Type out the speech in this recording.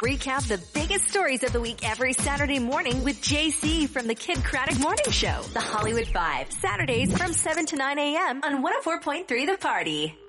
Recap the biggest stories of the week every Saturday morning with JC from the Kid Craddock Morning Show. The Hollywood Vibe, Saturdays from 7 to 9 a.m. on 104.3 The Party.